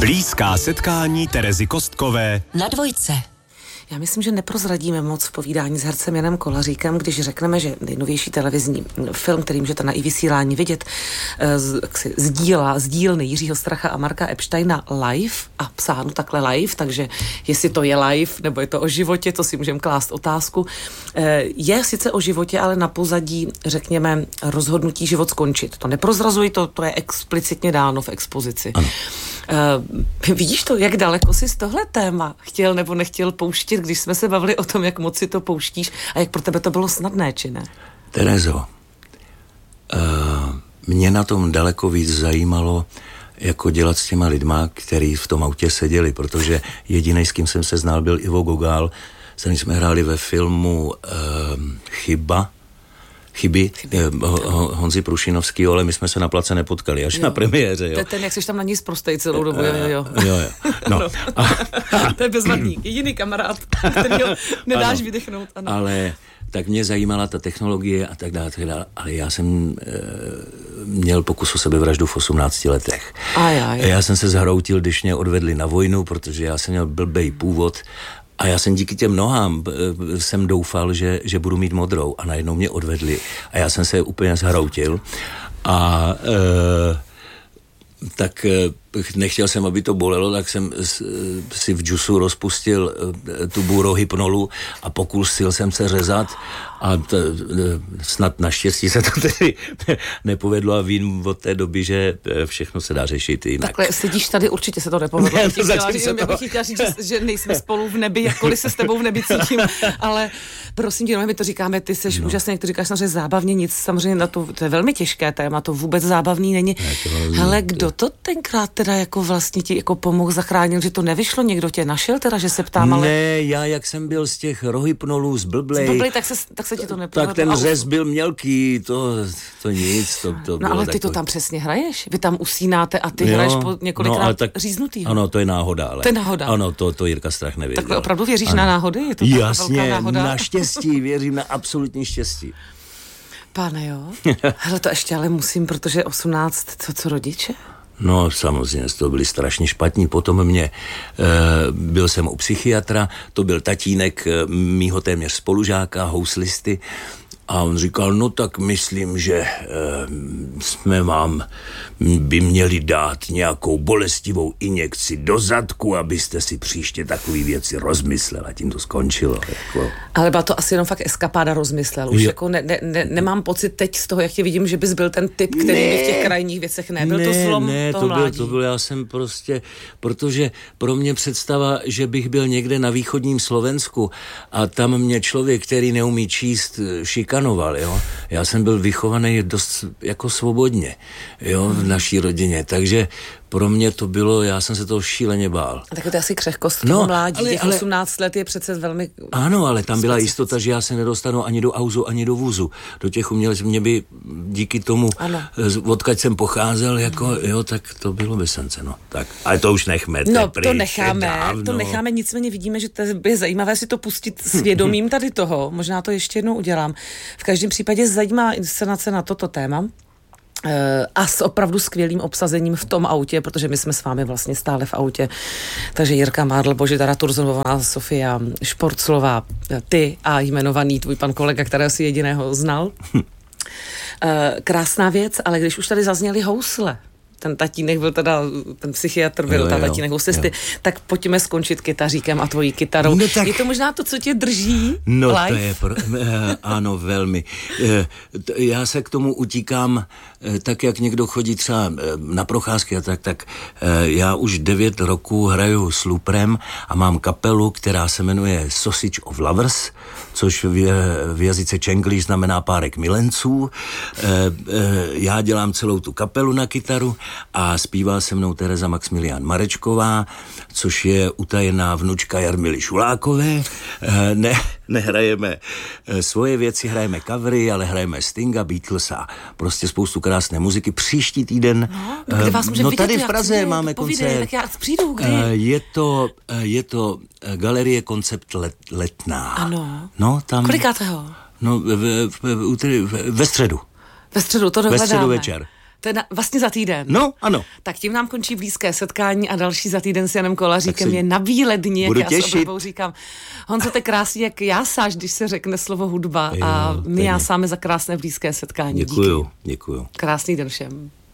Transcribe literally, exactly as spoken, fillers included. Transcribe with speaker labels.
Speaker 1: Blízká setkání Terezy Kostkové
Speaker 2: na Dvojce.
Speaker 3: Já myslím, že neprozradíme moc v povídání s hercem Janem Kolaříkem, když řekneme, že nejnovější televizní film, který můžete na i vysílání vidět, z díla, z dílny Jiřího Stracha a Marka Epsteina live a psáno takhle live, takže jestli to je live, nebo je to o životě, to si můžeme klást otázku. Je sice o životě, ale na pozadí, řekněme, rozhodnutí život skončit. To neprozrazuji, to, to je explicitně dáno v expozici. Ano. Uh, vidíš to, jak daleko jsi z tohle téma chtěl nebo nechtěl pouštět, když jsme se bavili o tom, jak moc si to pouštíš a jak pro tebe to bylo snadné, či ne?
Speaker 4: Terezo, uh, mě na tom daleko víc zajímalo, jako dělat s těma lidma, který v tom autě seděli, protože jedinej, s kým jsem se znal, byl Ivo Gogál, s kterým jsme hráli ve filmu uh, Chyba, Chyby, Chyby. Honzi Prušinovskýho, ale my jsme se na place nepotkali, až jo. na premiéře. Jo.
Speaker 3: To je ten, jak jsi tam na ní zprostej celou dobu, jo, jo, jo.
Speaker 4: jo, jo. No.
Speaker 3: no. A, to je bezvadný, jediný kamarád, kterýho nedáš ano, vydechnout. Ano.
Speaker 4: Ale tak mě zajímala ta technologie a tak dále, tak dále, ale já jsem e, měl pokus o sebevraždu v osmnácti letech.
Speaker 3: Aj, aj.
Speaker 4: Já jsem se zhroutil, když mě odvedli na vojnu, protože já jsem měl blbej původ. A já jsem díky těm nohám jsem doufal, že, že budu mít modrou a najednou mě odvedli a já jsem se úplně zhroutil a e, tak e, nechtěl jsem, aby to bolelo, tak jsem si v džusu rozpustil tu bůrohypnolu a pokusil jsem se řezat a t, snad naštěstí se to tedy nepovedlo a vím od té doby, že všechno se dá řešit jinak.
Speaker 3: Takhle sedíš tady, určitě se to nepovedlo.
Speaker 4: Ne,
Speaker 3: to chtěla, že, já bych chtěla říct, že, že nejsme spolu v nebi, jakkoliv se s tebou v nebi cítím, ale prosím tě, no, my to říkáme, ty seš no. úžasný, jak to říkáš samozřejmě zábavně, nic samozřejmě na to, to je velmi těžké téma, to vůbec zábavný není. Ne, ale kdo to tenkrát teda jako vlastně ti jako pomohl, zachránil, že to nevyšlo, někdo tě našel teda, že se ptám, ale...
Speaker 4: Ne, já jak jsem byl z těch rohypnolů zblblej,
Speaker 3: zblblej tak, se, tak se ti to nepovedlo.
Speaker 4: Tak ten řez byl mělký, to, to nic, to, to
Speaker 3: no
Speaker 4: bylo
Speaker 3: ale ty
Speaker 4: takový...
Speaker 3: to tam přesně hraješ, vy tam usínáte a ty
Speaker 4: jo,
Speaker 3: hraješ po několikrát no, tak, říznutýho.
Speaker 4: Ano, to je náhoda, ale...
Speaker 3: To je náhoda.
Speaker 4: Ano, to, to Jirka Strach nevěděl.
Speaker 3: Tak opravdu věříš ano. na náhody? Je to
Speaker 4: jasně,
Speaker 3: náhoda?
Speaker 4: Na štěstí, věřím na absolutní štěstí.
Speaker 3: Pane jo, hele to ještě ale musím, protože osmnáct, co, co rodiče?
Speaker 4: No samozřejmě, to byli strašně špatní. Potom mě, e, byl jsem u psychiatra, to byl tatínek e, mýho téměř spolužáka, houslisty, a on říkal, no tak myslím, že e, jsme vám by měli dát nějakou bolestivou injekci do zadku, abyste si příště takové věci rozmyslel a tím to skončilo. Jako.
Speaker 3: Ale byla to asi jenom fakt eskapáda rozmyslel. Už jako ne, ne, ne, nemám pocit teď z toho, jak tě vidím, že bys byl ten typ, který ne, by v těch krajních věcech nebyl.
Speaker 4: Ne,
Speaker 3: to slom
Speaker 4: ne,
Speaker 3: toho
Speaker 4: to byl, to byl, já jsem prostě, protože pro mě představa, že bych byl někde na východním Slovensku a tam mě člověk, který neumí číst, šikanoval, jo. Já jsem byl vychovaný dost jako svobodně, jo, v naší rodině, takže pro mě to bylo, já jsem se toho šíleně bál.
Speaker 3: A tak to je asi křehkost toho no, mládí, ale, těch ale, osmnáct let je přece velmi...
Speaker 4: Ano, ale tam byla jistota, že já se nedostanu ani do auzu, ani do vůzu. Do těch umělců mě by díky tomu, ano. odkud jsem pocházel, jako, jo, tak to bylo bez sence, no. Tak, ale to už nechme.
Speaker 3: No, to necháme, to necháme, nicméně vidíme, že to je zajímavé si to pustit svědomím tady toho. Možná to ještě jednou udělám. V každém případě zajímavá inscenace na toto téma. A s opravdu skvělým obsazením v tom autě, protože my jsme s vámi vlastně stále v autě. Takže Jirka Mádl, Božidara Turzonová, Sofia Šporclová, ty a jmenovaný tvůj pan kolega, kterého si jediného znal. Krásná věc, ale když už tady zazněly housle, ten tatínek byl teda, ten psychiatr byl, ta tatínek houslisty, tak pojďme skončit kytaříkem a tvojí kytarou. No tak, je to možná to, co tě drží?
Speaker 4: No
Speaker 3: live?
Speaker 4: to je, pro, eh, ano, velmi. Eh, t, já se k tomu utíkám, eh, tak jak někdo chodí třeba eh, na procházky a tak, tak eh, já už devět roků hraju s Luprem a mám kapelu, která se jmenuje Sausage of Lovers, což v, v jazyce Čenglish znamená párek milenců. Eh, eh, já dělám celou tu kapelu na kytaru a zpívá se mnou Tereza Maxmilián Marečková, což je utajená vnučka Jarmily Šulákové. Ne, nehrajeme svoje věci, hrajeme covery, ale hrajeme Stinga, Beatles a prostě spoustu krásné muziky. Příští týden,
Speaker 3: no, kde vás může
Speaker 4: no
Speaker 3: vidět,
Speaker 4: tady v Praze
Speaker 3: chci,
Speaker 4: máme
Speaker 3: povídej,
Speaker 4: koncert.
Speaker 3: Tak já přijdu, kdy?
Speaker 4: Je to, je to Galerie Koncept let, Letná.
Speaker 3: Ano.
Speaker 4: No, tam...
Speaker 3: Kolikátého?
Speaker 4: No, ve, ve, ve, ve středu.
Speaker 3: Ve středu, to dohledáme.
Speaker 4: Ve středu večer.
Speaker 3: To je na, vlastně za týden.
Speaker 4: No, ano.
Speaker 3: Tak tím nám končí blízké setkání a další za týden s Janem Kolaříkem je na Bíledni, jak já s oblibou říkám. Honzo, to je krásný, jak jásáš, když se řekne slovo hudba, jo, a my jásáme za krásné blízké setkání.
Speaker 4: Děkuju,
Speaker 3: Díky.
Speaker 4: děkuju.
Speaker 3: Krásný den všem.